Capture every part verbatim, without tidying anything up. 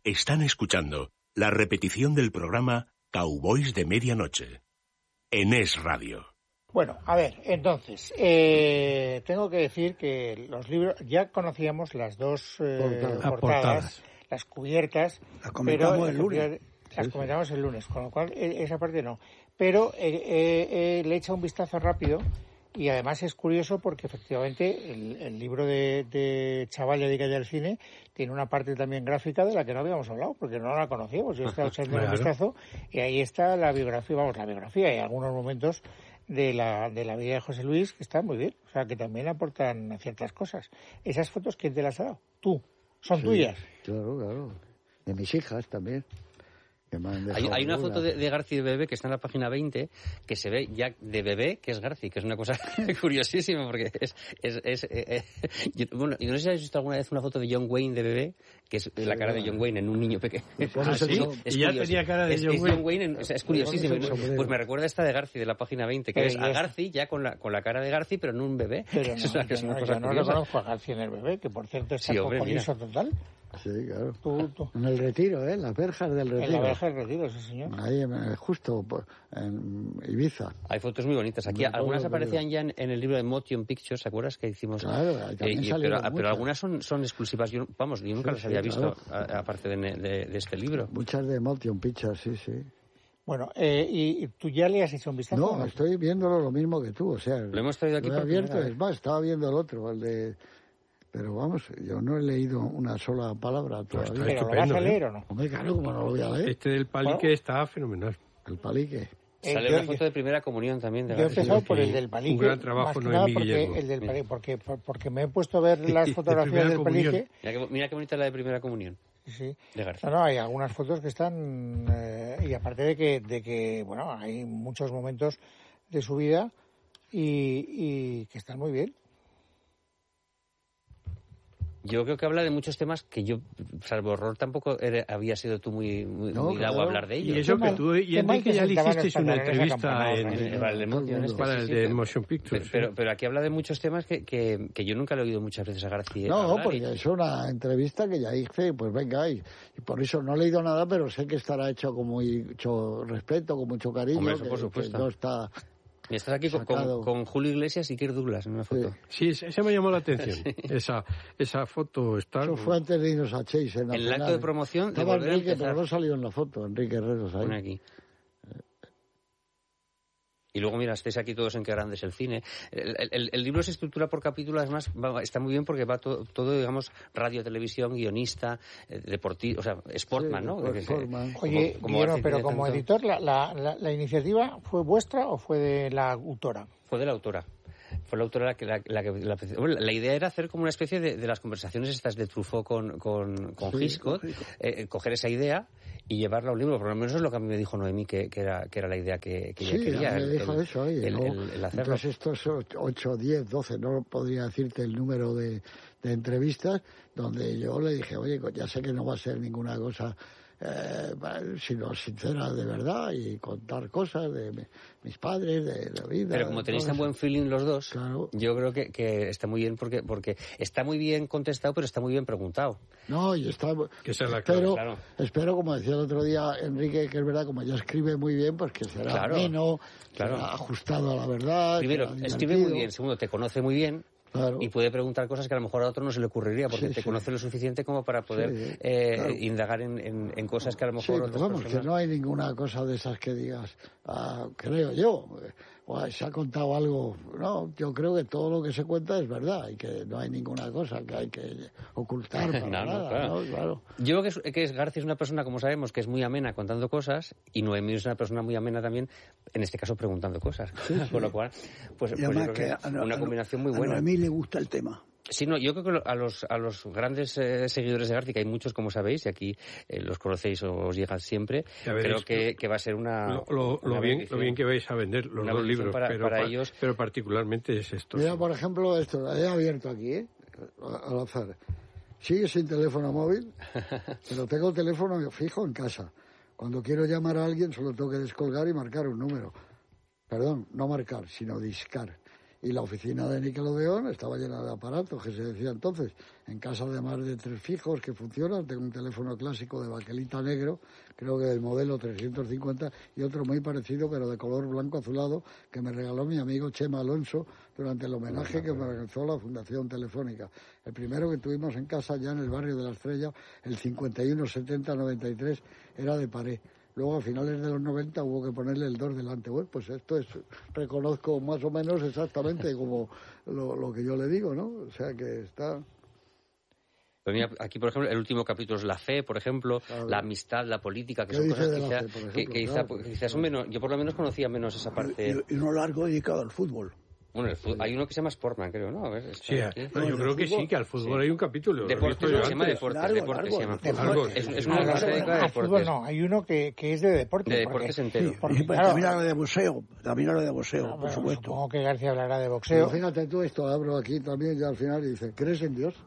Están escuchando la repetición del programa Cowboys de Medianoche en Es Radio. Bueno, a ver, entonces, eh, tengo que decir que los libros, ya conocíamos las dos eh, portadas, portadas, portadas, las cubiertas, las comentamos pero el lunes. Las sí, comentamos sí. el lunes, con lo cual esa parte no. Pero eh, eh, le he echado un vistazo rápido y además es curioso porque efectivamente el, el libro de, de Chaval de Calle del Cine tiene una parte también gráfica de la que no habíamos hablado porque no la conocíamos. Yo he estado echando claro. un vistazo y ahí está la biografía, vamos, la biografía y algunos momentos de la de la vida de José Luis que están muy bien, o sea, que también aportan ciertas cosas. Esas fotos, ¿quién te las ha dado? Tú. ¿Son sí, tuyas? Claro, claro. De mis hijas también. Hay, hay una foto de, de Garci de bebé que está en la página veinte que se ve ya de bebé que es Garci, que es una cosa curiosísima porque es... es, es eh, eh, yo, bueno, y no sé si habéis visto alguna vez una foto de John Wayne de bebé, que es sí, la cara de John Wayne en un niño pequeño. ¿Ah, sí? Es y ya tenía cara de es, John es Wayne. John Wayne en, o sea, es curiosísimo. Pues me recuerda esta de Garci, de la página veinte, que pero ves a Garci ya con la, con la cara de Garci, pero en un bebé. Pero no, es una, es una no, cosa no reconozco a Garci en el bebé, que por cierto está sí, compromiso total. Sí, claro. Tú, tú. En el Retiro, ¿eh? Las verjas del Retiro. En la verja del Retiro, sí, señor. Ahí, justo en Ibiza. Hay fotos muy bonitas. Aquí no, algunas aparecían ya en, en el libro de Motion Pictures, ¿te acuerdas que hicimos? Claro, eh, y, pero, pero algunas son, son exclusivas. Yo, vamos, yo nunca sí, las había sí, visto, claro. a, aparte de, de, de este libro. Muchas de Motion Pictures, sí, sí. Bueno, eh, ¿y tú ya le has hecho un vistazo? No, estoy viéndolo lo mismo que tú, o sea... Lo hemos traído aquí lo he por abierto, es más, estaba viendo el otro, el de... Pero vamos, yo no he leído una sola palabra todavía. ¿Pero lo vas a leer ¿eh? o no? Hombre, claro, como no lo voy a leer. Este del palique ¿Oh? está fenomenal. El palique. Sale eh, una foto de primera comunión también. De yo he empezado por el del palique. Un gran trabajo, no es porque, el del palique, porque, porque me he puesto a ver las fotografías de del palique. Mira qué, mira qué bonita la de primera comunión. Sí. De no, no, hay algunas fotos que están... Eh, y aparte de que, de que, bueno, hay muchos momentos de su vida y, y que están muy bien. Yo creo que habla de muchos temas que yo, salvo horror, tampoco era, había sido tú muy, muy, no, muy dado claro. a hablar de ello. Y eso que tú y Enrique ya le hicisteis una entrevista en, en, para el de Motion, este, para el de Motion Pictures. Pero, pero, pero aquí habla de muchos temas que, que, que yo nunca lo he oído muchas veces a García. No, hablar porque y... es una entrevista que ya hice, pues venga, y, y por eso no he leído nada, pero sé que estará hecho con mucho respeto, con mucho cariño. Hombre, eso que, por supuesto. Que no está... Y estás aquí con, con, con Julio Iglesias y Kirk Douglas en una foto. Sí, sí esa me llamó la atención. Sí. Esa esa foto está... Eso fue antes de irnos a Chase. En, en el acto de promoción... Estaba de Enrique, pero no salió en la foto. Enrique Herreros ahí. Pone aquí. Y luego, mira, estáis aquí todos en Qué grande es el cine. El, el, el libro se estructura por capítulos, además, va, está muy bien porque va todo, todo digamos, radio, televisión, guionista, eh, deportivo, o sea, sportman, sí, ¿no? Sportman. Oye, como, como Guillermo, pero como tanto... editor, ¿la, la, la, ¿la iniciativa fue vuestra o fue de la autora? Fue de la autora. Fue la autora la que la, la, la, bueno, la idea era hacer como una especie de, de las conversaciones estas de Truffaut con, con, con sí, Hitchcock, eh, coger esa idea y llevarla a un libro. Por lo menos es lo que a mí me dijo Noemí que, que, era, que era la idea que, que sí, ella quería. Sí, me el, dijo el, eso, oye, el, ¿no? el, el hacerlo. Entonces estos ocho, diez, doce, no podría decirte el número de, de entrevistas, donde yo le dije, oye, ya sé que no va a ser ninguna cosa... Eh, sino sincera de verdad y contar cosas de mi, mis padres, de la vida. Pero como tenéis tan buen feeling los dos, claro. Yo creo que, que está muy bien porque porque está muy bien contestado, pero está muy bien preguntado. No, y está... Que sea la espero, claro. espero, como decía el otro día Enrique, que es verdad, como ya escribe muy bien, pues que será claro. ameno, claro. será ajustado a la verdad. Primero, escribe muy bien. Segundo, te conoce muy bien. Claro. Y puede preguntar cosas que a lo mejor a otro no se le ocurriría porque sí, te sí. conoce lo suficiente como para poder sí, eh, claro. indagar en, en, en cosas que a lo mejor sí, otras vamos, personas... que no hay ninguna cosa de esas que digas, ah, creo yo, o se ha contado algo. No, yo creo que todo lo que se cuenta es verdad y que no hay ninguna cosa que hay que ocultar para no, nada. No, claro. ¿no? Claro. Yo creo que, es, que es, García es una persona, como sabemos, que es muy amena contando cosas y Noemí es una persona muy amena también, en este caso preguntando cosas. Sí, sí. Con lo cual, pues, pues yo creo que, que a, a, una combinación muy buena. A mí le gusta el tema. Sí, no, yo creo que a los a los grandes eh, seguidores de García, que hay muchos, como sabéis, y aquí eh, los conocéis o os llegan siempre, creo que, que va a ser una... Lo, lo, una lo, bien, lo bien que vais a vender los dos libros, para, pero, para pa, ellos... pero particularmente es esto. Mira, por ejemplo, esto, lo he abierto aquí, ¿eh? Al azar. Sigue sin teléfono móvil, pero tengo el teléfono fijo en casa. Cuando quiero llamar a alguien solo tengo que descolgar y marcar un número. Perdón, no marcar, sino discar. Y la oficina de Nickelodeon estaba llena de aparatos, que se decía entonces, en casa de más de tres fijos que funcionan. Tengo un teléfono clásico de baquelita negro, creo que del modelo trescientos cincuenta, y otro muy parecido, pero de color blanco azulado, que me regaló mi amigo Chema Alonso durante el homenaje que me organizó la Fundación Telefónica. El primero que tuvimos en casa, ya en el barrio de La Estrella, el cincuenta y uno setenta noventa y tres, era de pared. Luego, a finales de los noventa, hubo que ponerle el dos delante. Bueno, pues esto es, reconozco más o menos exactamente como lo, lo que yo le digo, ¿no? O sea, que está... Pues mira, aquí, por ejemplo, el último capítulo es la fe, por ejemplo, claro, la amistad, la política, que son cosas que quizás, fe, que, que quizá, claro, quizás son menos... Yo por lo menos conocía menos esa parte. Y, y uno largo dedicado al fútbol. Bueno, el fútbol, hay uno que se llama Sportman, creo, ¿no? A ver, sí, no, yo creo que sí, que al fútbol sí. Hay un capítulo. Deportes, no, se llama Deportes, largo, Deportes largo, se llama. Largo, es, es una de las que dedica a Deportes. Fútbol no, hay uno que, que es de deportes. De deportes porque, entero. Sí, porque, claro, también habla de boxeo, también habla de boxeo, no, por supuesto. Supongo que García hablará de boxeo. Pero fíjate tú, esto abro aquí también ya al final y dice, ¿crees en Dios?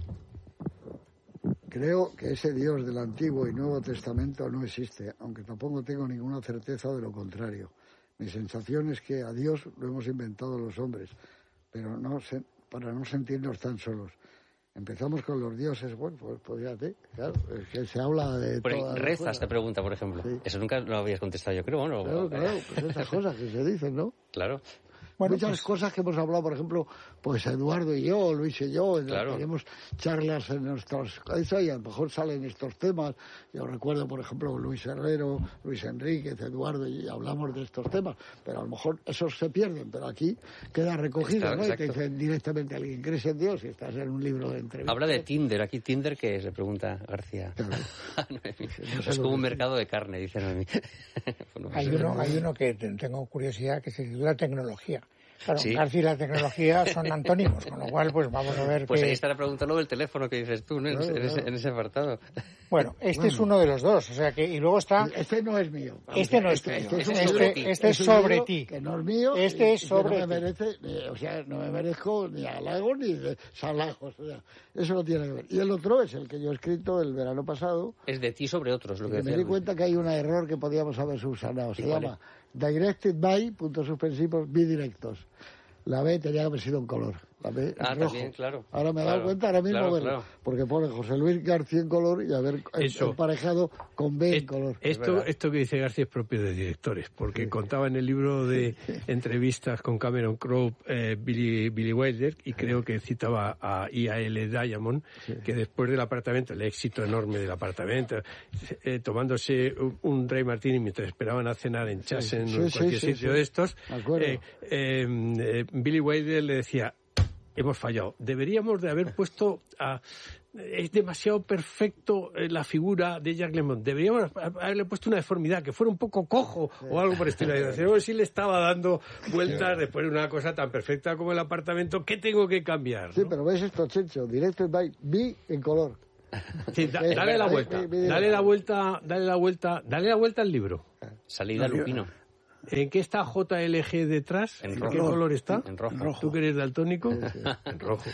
Creo que ese Dios del Antiguo y Nuevo Testamento no existe, aunque tampoco tengo ninguna certeza de lo contrario. Mi sensación es que a Dios lo hemos inventado los hombres, pero no se, para no sentirnos tan solos. Empezamos con los dioses, bueno, pues, pues fíjate, claro, es que se habla de Pero todas reza esta pregunta, por ejemplo. Sí. Eso nunca lo habías contestado, yo creo, ¿no? Claro, claro, pues esas cosas que se dicen, ¿no? Claro. Bueno, muchas pues, cosas que hemos hablado, por ejemplo, pues Eduardo y yo, Luis y yo, claro. Tenemos charlas en nuestros... Eso, y a lo mejor salen estos temas. Yo recuerdo, por ejemplo, Luis Herrero, Luis Enríquez, Eduardo, y hablamos de estos temas, pero a lo mejor esos se pierden, pero aquí queda recogido, Está, ¿no? Exacto. Y te dicen directamente a alguien, ¿crees en Dios? Y estás en un libro de entrevistas. Habla de Tinder, aquí Tinder, ¿qué es? Le pregunta García. Claro. no, no es como un mercado de carne, dicen a mí. bueno, hay, uno, hay uno que tengo curiosidad, que se titula Tecnología. Claro, ¿Sí? García y la tecnología son antónimos, con lo cual, pues vamos a ver. Pues que... ahí está la pregunta luego del teléfono que dices tú, ¿no? Claro, en, ese, claro. en ese apartado. Bueno, este bueno. es uno de los dos, o sea que, y luego está. Este no es mío. Este no es este, mío. Este, este, es, este, es, este es es sobre libro ti. Que no es mío. Este y, es sobre y no me ti. merece, eh, o sea, no me merezco ni halagos ni de salajos. O sea, eso no tiene que ver. Y el otro es el que yo he escrito el verano pasado. Es de ti sobre otros, lo que Me di cuenta que hay un error que podíamos haber subsanado. Se llama Directed by, puntos suspensivos, bidirectos. La B tenía que haber sido en color. La B ah, en rojo. También, claro. Ahora me he claro, dado cuenta ahora mismo claro, verlo. Claro. Porque pone José Luis García en color y haber Eso. emparejado con B es, en color. Esto, esto que dice García es propio de directores, porque sí. Contaba en el libro de sí. entrevistas con Cameron Crowe, eh, Billy, Billy Wilder, y creo que citaba a I A L Diamond, sí. que después del apartamento, el éxito enorme del apartamento, eh, tomándose un, un Dry Martini mientras esperaban a cenar en Chasen sí. o en sí, cualquier sí, sitio sí. de estos, eh, eh, eh, Billy Wilder le decía, hemos fallado. Deberíamos de haber puesto a... Es demasiado perfecto la figura de Jack Lemmon. Deberíamos haberle puesto una deformidad, que fuera un poco cojo o algo por el estilo. A si le estaba dando vueltas después de una cosa tan perfecta como el apartamento. ¿Qué tengo que cambiar? Sí, ¿no? pero ves esto, Chencho. Directed by B en color. Sí, da, dale la vuelta. Dale la vuelta, dale la vuelta, dale la vuelta al libro. Salida Lupino. ¿En qué está J L G detrás? En ¿En rojo. qué color está? En rojo. En rojo. ¿Tú que eres daltónico? Sí, sí. En rojo.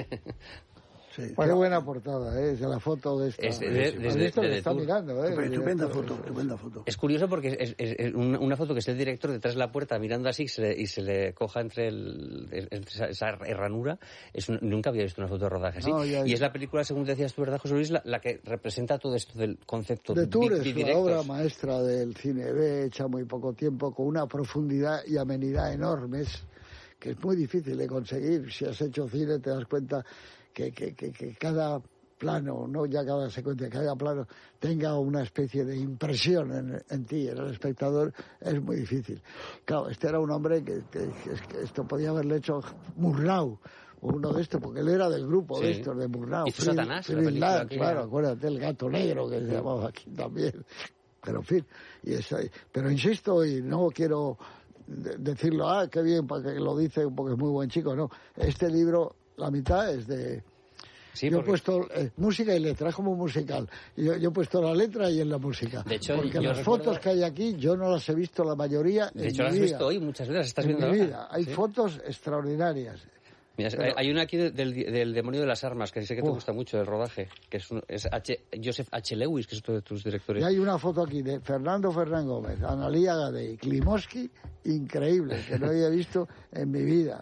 Sí. Bueno, qué buena portada, ¿eh? De la foto de esta. Es de, de, de, de, esto de, que de está mirando, ¿eh? Estupenda foto, estupenda foto. Es curioso porque es, es, es una, una foto que es el director detrás de la puerta mirando así y se le, y se le coja entre, el, entre esa, esa ranura. Es un, nunca había visto una foto de rodaje así. No, ya, ya. Y es la película, según decías tú, ¿verdad, José Luis? La, la que representa todo esto del concepto de Tours, bi, la obra maestra del cine B, hecha muy poco tiempo, con una profundidad y amenidad enormes, que es muy difícil de conseguir. Si has hecho cine te das cuenta que, que, que, que cada plano, no ya cada secuencia, cada plano tenga una especie de impresión en, en ti, en el espectador, es muy difícil. Claro, este era un hombre que, que, que esto podía haberle hecho Murnau, o uno de estos, porque él era del grupo sí. de estos, de Murnau. Hizo Satanás, Fried, Fried Land, claro, acuérdate, el gato negro que se llamaba aquí también. Pero en fin, y eso, pero insisto, y no quiero decirlo, ah, qué bien, para que lo dice porque es muy buen chico, no. Este libro, la mitad es de... Sí, yo porque... he puesto eh, música y letra, es como musical. Yo, yo he puesto la letra y en la música. De hecho, porque yo las recuerdo... fotos que hay aquí, yo no las he visto la mayoría de en hecho, mi las vida. has visto hoy muchas veces, estás en viendo mi ahora. vida. Hay ¿Sí? fotos extraordinarias. Mira, pero... hay una aquí del, del demonio de las armas, que sé que te Uf. gusta mucho, del rodaje, que es, un, es H, Joseph H. Lewis, que es otro de tus directores. Y hay una foto aquí de Fernando Fernán Gómez, Analía Gadey, Klimovsky, increíble, que no había visto en mi vida.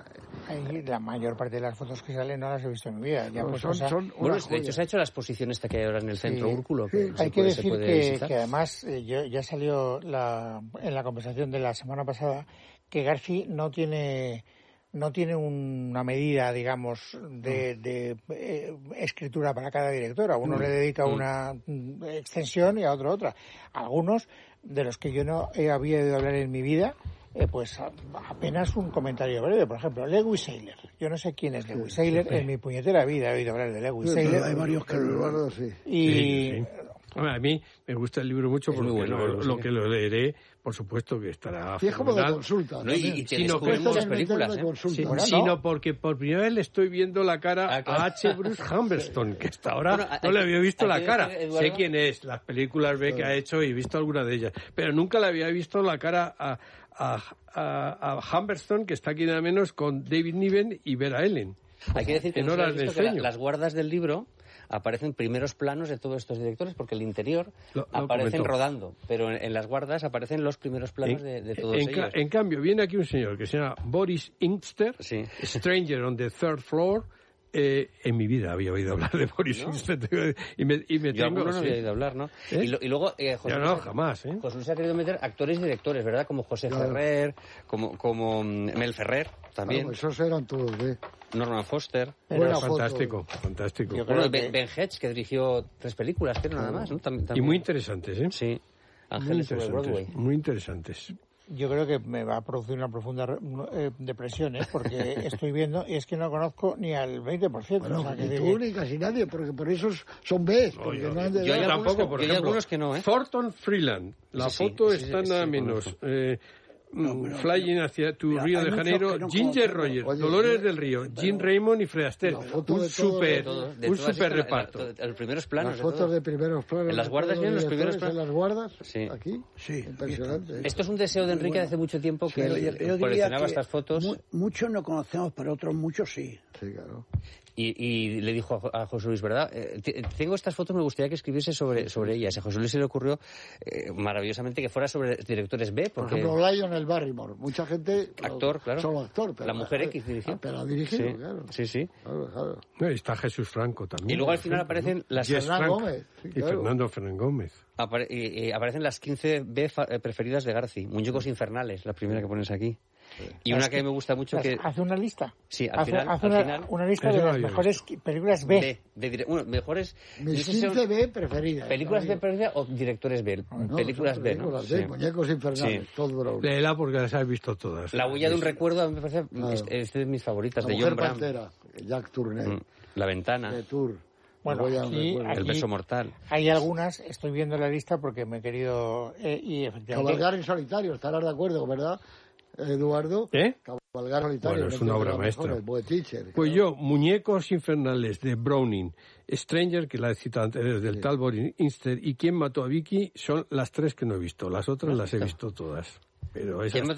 Ahí la mayor parte de las fotos que salen no las he visto en mi vida. Ya No, pues, son, o sea, son Bueno, una de hecho joya. se ha hecho la exposición esta que hay ahora en el centro Sí. Úrculo. Sí. Que se hay que puede- se decir puede que, visitar. que además eh, yo, ya salió la, en la conversación de la semana pasada que Garci no tiene no tiene una medida, digamos, de, de eh, escritura para cada director. A uno le dedica una mm, extensión y a otro otra. Algunos de los que yo no he había oído hablar en mi vida, eh, pues a- apenas un comentario breve. Por ejemplo, Lewis Sayler. Yo no sé quién es Lewis Sayler. En mi puñetera vida he oído hablar de Lewis Sí, Sayler. pero hay varios que Eduardo, sí. Y Sí, sí. Hombre, a mí me gusta el libro mucho Es porque muy bueno, lo, lo lo sé. que lo leeré, por supuesto que estará Y es como de fenomenal. consulta. No, y, también. y te Sino descubres que- muchas Puedes películas, meterle ¿eh? consulta. Sí, Bueno, sino no. porque por primera vez le estoy viendo la cara Ah, claro. a H. Bruce Humberstone, que hasta ahora Bueno, hay no le que- había visto hay la que cara. decir, Eduardo- Sé quién es, las películas ve que ha hecho y he visto alguna de ellas, pero nunca le había visto la cara a, a, a, a Humberstone, que está aquí nada menos con David Niven y Vera Ellen. Hay que decir que, En no sé si horas habéis de visto que la- ensueño. las guardas del libro aparecen primeros planos de todos estos directores, porque el interior Lo- lo aparecen comentó. rodando, pero en, en las guardas aparecen los primeros planos de, de todos en, ca- ellos. en cambio, viene aquí un señor que se llama Boris Inkster, Sí. Stranger on the Third Floor. Eh, en mi vida había oído hablar de Boris ¿No? Inkster y me, y me Yo tengo... alguno no sí. había oído hablar, ¿no? ¿Eh? Y, lo- y luego eh, José, Ya Luis no, ha- jamás, ¿eh? José Luis ha querido meter actores y directores, ¿verdad? Como José Claro. Ferrer, como, como mm, Mel Ferrer, también, Claro, esos eran todos de... Norman Foster. Buena Pero foto. fantástico, fantástico. Yo creo Bueno, que- Ben, Ben Hedges, que dirigió tres películas, pero nada más, ¿no? Tam- Y también. muy interesantes, ¿eh? Sí, Muy Ángeles sobre Broadway. interesantes, muy interesantes. Yo creo que me va a producir una profunda eh, depresión, ¿eh? Porque estoy viendo y es que no conozco ni al veinte por ciento. Bueno, o sea, que ni de- tú ni casi nadie, porque por eso son B, porque Oye, no han de yo dar- hay algunos tampoco, que- por yo hay ejemplo, algunos que no, ¿eh? Thornton Freeland, la Sí, sí, foto ese- está ese nada sí menos. conozco. Eh, mm, pero- Flying hacia tu Mira, Río hay de muchos Janeiro, que no Ginger conozco. Rogers, Oye, Dolores yo- del Río, Jim Raymond y Fred Astaire. La foto Un de todo- super, Todo- de un todas super estas, la- reparto. la- los primeros planos. Las de fotos todo. de primeros planos. En las de guardas todos vienen los primeros directores, planos. En las guardas, Sí. aquí. Sí, Impresionante. Esto es un deseo de Enrique de hace mucho tiempo que Pero él yo- yo diría coleccionaba que estas fotos mu- muchos no conocemos, pero otros muchos sí. Sí, claro. y, y le dijo a, Jo- a José Luis, ¿verdad? Eh, t- tengo estas fotos, me gustaría que escribiese sobre, sobre ellas. A José Luis se le ocurrió eh, maravillosamente que fuera sobre directores B, Por porque... ejemplo, Lionel Barrymore. Mucha gente... Actor, claro. Solo actor. Pero, La Mujer X dirigió. Ah, Pero ha dirigido, sí, claro. sí, sí. Claro, claro. No, y está Jesús Franco también. Y luego al por final ejemplo, aparecen ¿no? las- Jess Fernán Frank Gómez, sí, y claro. Fernando Fernán Gómez. Apare- y- y aparecen las quince B fa- eh, preferidas de Garci. Muñecos infernales, la primera que pones aquí. Y una que me gusta mucho Las- que... Hace una lista. Sí, al hace, final- hace al una, final- una lista Eso de no las había mejores películas B. B, de dire- bueno, mejores... no Mis sé si son quince B preferidas. películas B amigo. preferidas o directores B. No, películas son B, ¿no? películas B, Sí. Muñecos infernales, Sí. Todd Browning. Léela porque las has visto todas. La huella de un recuerdo a mí me parece... Claro. Es, es de mis favoritas, La de Mujer John Brown. Pantera, Jack Tourneur. Mm, La ventana, De Tour. Bueno, Me voy a- aquí- me voy a- El aquí- beso mortal. Hay algunas, estoy viendo la lista porque me he querido... eh, y efectivamente... Cabalgar en solitario, estarás de acuerdo, ¿verdad, Eduardo? ¿Eh? Cabalgar en solitario. Bueno, es no una te obra queda maestra. mejor, el Boy Teacher, Pues claro. yo, Muñecos Infernales de Browning, Stranger, que la he citado antes, del tal Boris Inster, y Quién mató a Vicky, son las tres que no he visto. Las otras las he visto todas. Pero esas ¿Quién mató